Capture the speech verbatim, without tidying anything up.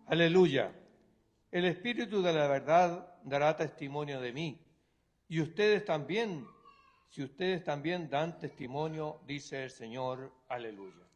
Aleluya. El Espíritu de la verdad dará testimonio de mí. Y ustedes también, si ustedes también dan testimonio, dice el Señor. Aleluya.